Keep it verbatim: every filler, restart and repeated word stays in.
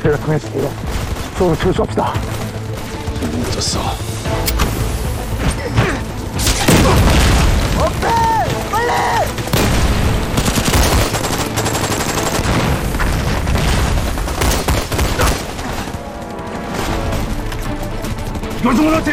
저희가 통했습니다. 서로 철수합시다. 늦었어. 어때? 빨리! 요즘은 어때?